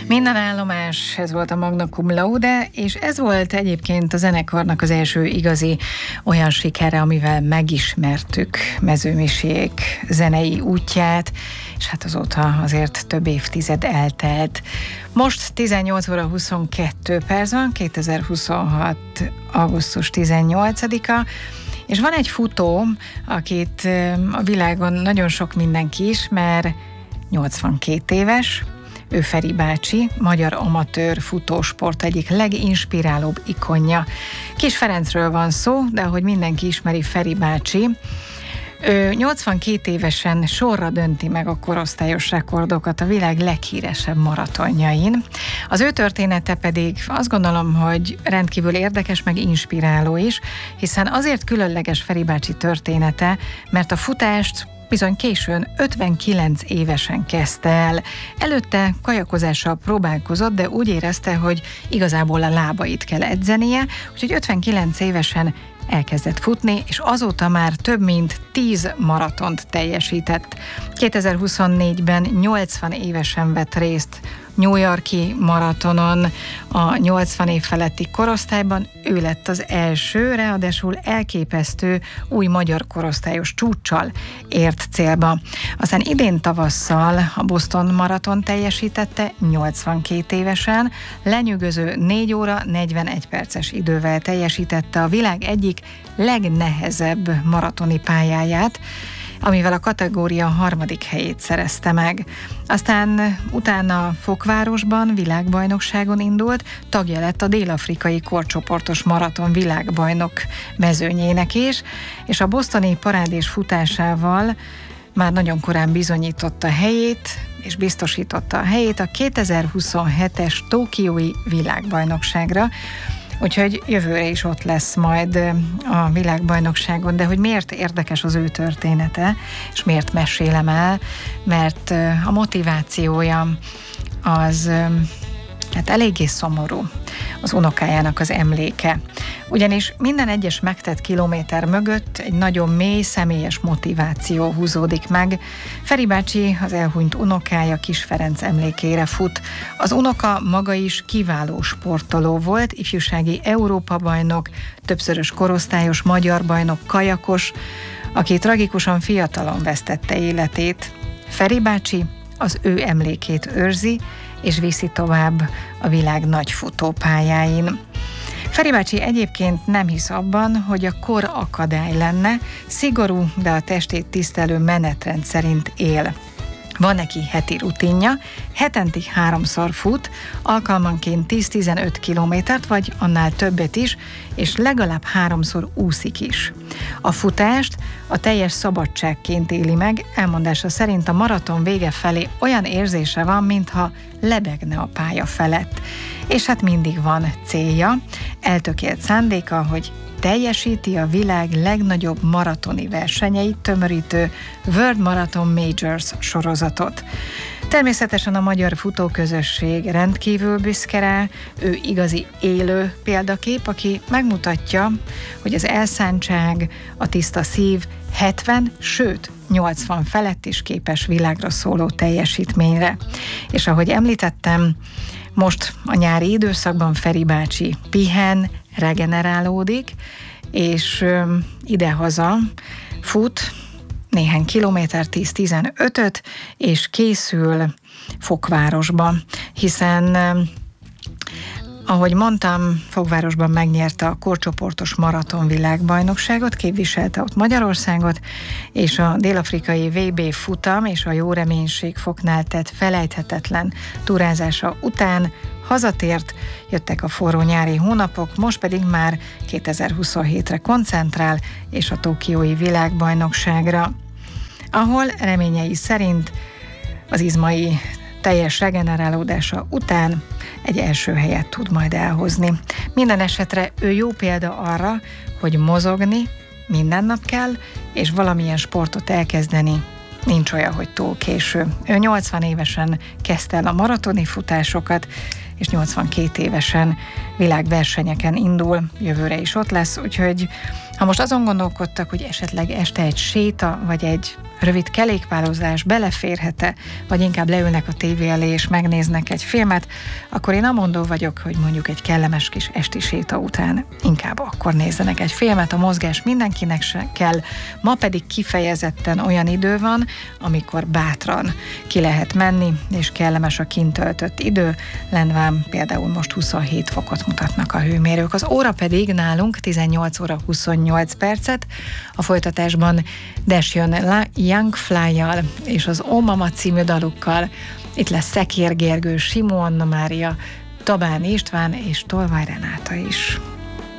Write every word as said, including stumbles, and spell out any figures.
Minden állomás, ez volt a Magna Cum Laude, és ez volt egyébként a zenekarnak az első igazi olyan sikere, amivel megismertük Mezőmisék zenei útját, és hát azóta azért több évtized eltelt. Most tizennyolc óra huszonkettő perc van, kétezer-huszonhat. augusztus tizennyolcadika, és van egy futó, akit a világon nagyon sok mindenki ismer, nyolcvankét éves, ő Feri bácsi, magyar amatőr futósport egyik leginspirálóbb ikonja. Kis Ferencről van szó, de ahogy mindenki ismeri, Feri bácsi, ő nyolcvankét évesen sorra dönti meg a korosztályos rekordokat a világ leghíresebb maratonjain. Az ő története pedig azt gondolom, hogy rendkívül érdekes, meg inspiráló is, hiszen azért különleges Feri bácsi története, mert a futást bizony későn, ötvenkilenc évesen kezdte el. Előtte kajakozással próbálkozott, de úgy érezte, hogy igazából a lábait kell edzenie, úgyhogy ötvenkilenc évesen elkezdett futni, és azóta már több mint tíz maratont teljesített. kétezer-huszonnégyben nyolcvan évesen vett részt New York-i maratonon, a nyolcvan év feletti korosztályban ő lett az első, ráadásul elképesztő új magyar korosztályos csúccsal ért célba. Aztán idén tavasszal a Boston maraton teljesítette nyolcvankét évesen, lenyűgöző négy óra negyvenegy perces idővel teljesítette a világ egyik legnehezebb maratoni pályáját, amivel a kategória harmadik helyét szerezte meg. Aztán utána Fokvárosban világbajnokságon indult, tagja lett a dél-afrikai korcsoportos maraton világbajnok mezőnyének is, és a bostoni parádés futásával már nagyon korán bizonyította a helyét, és biztosította a helyét a kétezer-huszonhetes tokiói világbajnokságra, úgyhogy jövőre is ott lesz majd a világbajnokságon, de hogy miért érdekes az ő története, és miért mesélem el, mert a motivációja az hát eléggé szomorú, az unokájának az emléke. Ugyanis minden egyes megtett kilométer mögött egy nagyon mély, személyes motiváció húzódik meg. Feri bácsi az elhunyt unokája, Kis Ferenc emlékére fut. Az unoka maga is kiváló sportoló volt, ifjúsági Európa-bajnok, többszörös korosztályos magyar bajnok, kajakos, aki tragikusan fiatalon vesztette életét. Feri bácsi az ő emlékét őrzi, és viszi tovább a világ nagy futópályáin. Feri bácsi egyébként nem hisz abban, hogy a kor akadály lenne, szigorú, de a testét tisztelő menetrend szerint él. Van neki heti rutinja, hetenti háromszor fut, alkalmanként tíz-tizenöt kilométert, vagy annál többet is, és legalább háromszor úszik is. A futást a teljes szabadságként éli meg, elmondása szerint a maraton vége felé olyan érzése van, mintha lebegne a pálya felett. És hát mindig van célja, eltökélt szándéka, hogy teljesíti a világ legnagyobb maratoni versenyeit tömörítő World Marathon Majors sorozatot. Természetesen a magyar futóközösség rendkívül büszke rá, ő igazi élő példakép, aki megmutatja, hogy az elszántság, a tiszta szív hetven, sőt nyolcvan felett is képes világra szóló teljesítményre. És ahogy említettem, most a nyári időszakban Feri bácsi pihen, regenerálódik, és idehaza fut néhány kilométer, tíz-tizenötöt, és készül Fokvárosba, hiszen ahogy mondtam, Fokvárosban megnyerte a korcsoportos maraton világbajnokságot, képviselte ott Magyarországot, és a dél-afrikai vé bé futam és a Jó Reménység foknál tett felejthetetlen túrázása után hazatért, jöttek a forró nyári hónapok, most pedig már kétezer-huszonhétre koncentrál, és a tokiói világbajnokságra, ahol reményei szerint az izmai teljes regenerálódása után egy első helyet tud majd elhozni. Minden esetre ő jó példa arra, hogy mozogni minden nap kell, és valamilyen sportot elkezdeni nincs olyan, hogy túl késő. Ő nyolcvan évesen kezdte el a maratoni futásokat, és nyolcvankét évesen világversenyeken indul, jövőre is ott lesz, úgyhogy Ha most azon gondolkodtak, hogy esetleg este egy séta, vagy egy rövid kerékpározás beleférhet-e, vagy inkább leülnek a tévé elé és megnéznek egy filmet, akkor én amondó vagyok, hogy mondjuk egy kellemes kis esti séta után inkább akkor nézzenek egy filmet, a mozgás mindenkinek se kell, ma pedig kifejezetten olyan idő van, amikor bátran ki lehet menni, és kellemes a kint töltött idő, lendván például most huszonhét fokot mutatnak a hőmérők, az óra pedig nálunk tizennyolc óra huszonnyolc percet, a folytatásban Dash jön Young Fly-jal és az Ó Mama című dalukkal. Itt lesz Szekér Gergő, Simó Anna Mária, Tabán István és Tolvaj Renáta is.